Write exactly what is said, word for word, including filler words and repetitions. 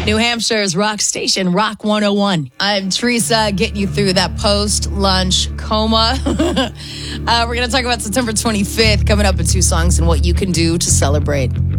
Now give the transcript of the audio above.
New Hampshire's rock station, Rock one oh one. I'm Teresa, getting you through that post-lunch coma. uh, we're going to talk about September twenty-fifth coming up in two songs and what you can do to celebrate.